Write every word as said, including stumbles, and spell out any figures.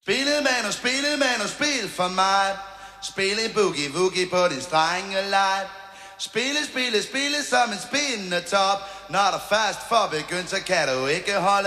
Spillet man og spillet man og spil for mig. Spil en boogie-woogie på din strenge leg. Spille, spille, spille som en spindende top. Når der først får begyndt, så kan du ikke holde